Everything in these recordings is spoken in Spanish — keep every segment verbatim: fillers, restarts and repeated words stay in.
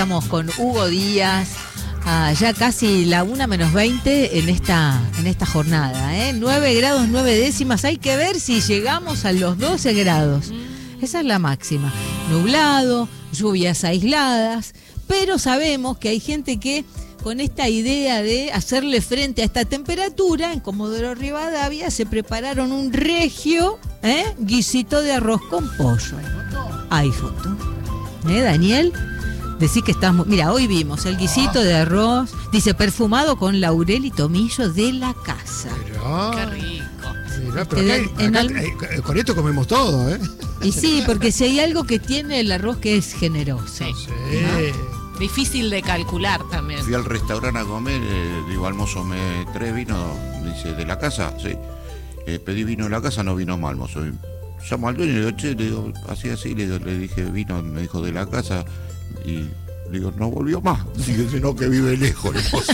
estamos con Hugo Díaz, ah, ya casi la una menos veinte en esta, en esta jornada, ¿eh? nueve grados, nueve décimas, hay que ver si llegamos a los doce grados. Esa es la máxima. Nublado, lluvias aisladas, pero sabemos que hay gente que con esta idea de hacerle frente a esta temperatura, en Comodoro Rivadavia se prepararon un regio ¿eh? guisito de arroz con pollo. Hay foto. ¿Eh, Daniel? Decís que estás muy... Mira, hoy vimos el guisito de arroz, dice perfumado con laurel y tomillo de la casa. Pero... Qué rico. Mirá, pero acá, hay- En acá, al- eh, con esto comemos todo, ¿eh? Y sí, porque si hay algo que tiene el arroz que es generoso. Sí. Sí. Difícil de calcular también. Fui al restaurante a comer, eh, digo, al mozo, ¿me trae vino? Dice, ¿de la casa? Sí. Eh, pedí vino de la casa, no vino mal, mozo. Y llamo al dueño y le digo, che, le digo, así, así, le, digo, le dije, vino, me dijo, de la casa. Y le digo, no volvió más. Dice, sino que vive lejos, el mozo.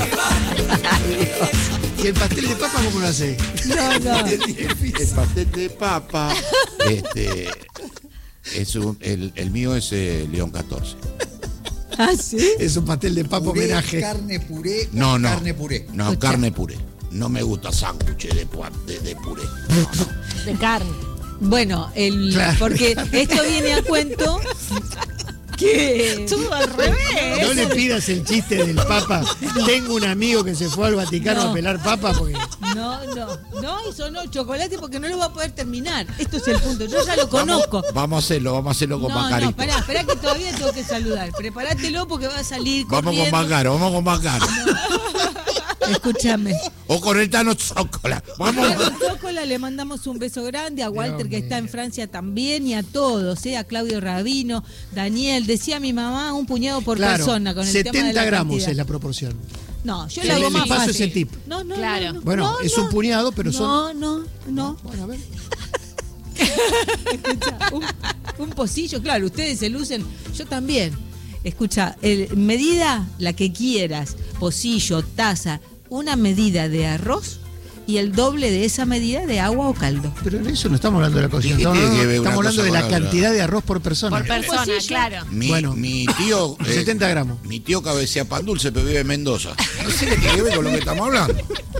¿Y el pastel de papa cómo lo hace? No, no. El pastel de papa, este, es un, el, el mío es eh, León catorce. ¿Ah, sí? Es un pastel de papa Puré, homenaje. carne puré, No, no. carne puré. No, Escucha. carne puré. No me gusta sándwich de, pua- de, de puré. No, no. De carne. Bueno, el, Claro. porque esto viene a cuento que... Todo al revés. No le pidas el chiste del papa. Tengo un amigo que se fue al Vaticano No. a pelar papa porque... No, no, no, y sonó chocolate porque no lo va a poder terminar. Esto es el punto, yo ya lo conozco. Vamos, vamos a hacerlo, vamos a hacerlo con No, Macarito. no, pará, pará que todavía tengo que saludar. Prepárátelo porque va a salir Vamos con corriendo. Macaro, vamos con Macaro. Escúchame. O con el Tano Zócola. Vamos. A Zócola le mandamos un beso grande, a Walter que está en Francia también y a todos, ¿eh? A Claudio Rabino, Daniel, decía mi mamá, un puñado por Claro, persona con el tema de setenta la gramos cantidad. es la proporción. No, yo Sí, le hago le más paso fácil. ese tip. No, no, Claro. no, no, Bueno, no, es no. un puñado, pero no, son... No, no, Bueno, a ver. Escucha, un, un pocillo, claro, ustedes se lucen, yo también. Escucha, el, medida la que quieras, pocillo, taza, una medida de arroz y el doble de esa medida de agua o caldo. Pero en eso no estamos hablando de la cocina. ¿Y qué Estamos tiene hablando, que ver una estamos hablando cosa de la con la otra? cantidad de arroz por persona. Por persona, pocillo. claro. Mi, Bueno. mi tío. eh, setenta gramos. Mi tío cabecea pan dulce, pero vive en Mendoza. No sé qué tiene que ver con lo que estamos hablando.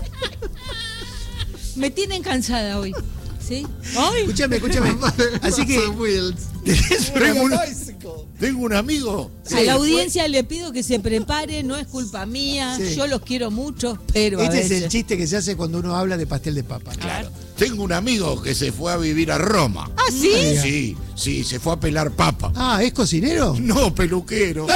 Me tienen cansada hoy, ¿sí? Escúchame, escúchame. Así que... tengo, un, tengo un amigo. A la audiencia le pido que se prepare, no es culpa mía, Sí. yo los quiero mucho, pero a Este es veces... el chiste que se hace cuando uno habla de pastel de papa. Claro. Tengo un amigo que se fue a vivir a Roma. ¿Ah, sí? Sí, sí, se fue a pelar papa. Ah, ¿es cocinero? No, peluquero.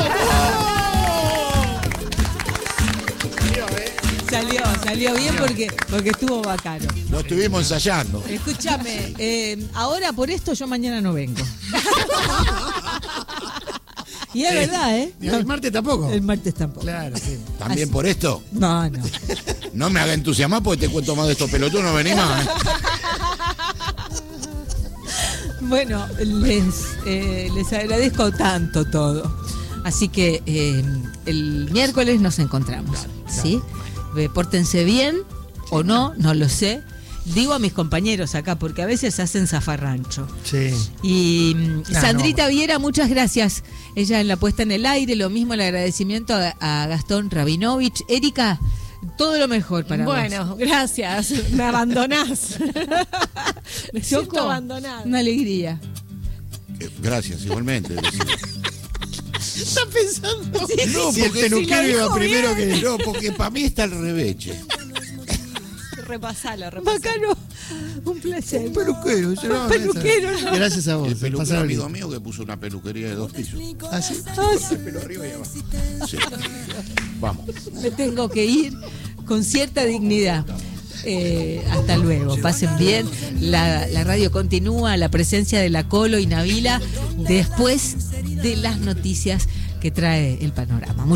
Salió, salió bien porque, porque estuvo bacano. Lo estuvimos ensayando. Escúchame, eh, ahora por esto yo mañana no vengo. Y es verdad, ¿eh? ¿Y el martes tampoco? El martes tampoco. Claro, sí. ¿También Así- por esto? No, no. No me haga entusiasmar porque te cuento más de estos pelotudos, no venís más. ¿eh? Bueno, les, eh, les agradezco tanto todo. Así que eh, el miércoles nos encontramos, ¿sí? Eh, Pórtense bien o no, no lo sé. Digo a mis compañeros acá porque a veces hacen zafarrancho. Sí. Y mm, Ah, Sandrita no. Viera, muchas gracias. Ella en la puesta en el aire, lo mismo el agradecimiento a, a Gastón Rabinovich. Erika, todo lo mejor para vos. Bueno, gracias. Me abandonás. Me siento Choco, abandonada. una alegría. Eh, Gracias, igualmente. ¿Estás pensando? No, si el porque peluquero si lo iba dijo primero bien. que... No, porque para mí está al revés, che. Repasalo, repasalo. Bacano, un placer. Un peluquero. yo no, Un peluquero, no. no. Gracias a vos. El peluquero pasaron amigo bien. mío que puso una peluquería de dos pisos. ¿Ah, sí? Ah, sí, Pelo arriba y abajo. Sí. Vamos. me tengo que ir con cierta dignidad. Eh, hasta luego, pasen bien. La, la radio continúa, la presencia de la Colo y Nabila después de las noticias que trae el panorama.